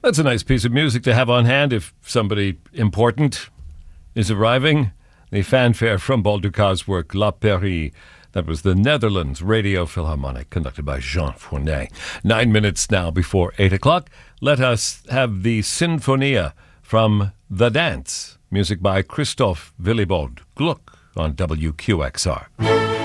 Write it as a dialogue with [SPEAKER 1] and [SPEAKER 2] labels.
[SPEAKER 1] That's a nice piece of music to have on hand if somebody important is arriving. The fanfare from Balducas's work, La Pairie. That was the Netherlands Radio Philharmonic, conducted by Jean Fournet. 9 minutes now before 8 o'clock. Let us have the Sinfonia from The Dance. Music by Christoph Willibald Gluck on WQXR.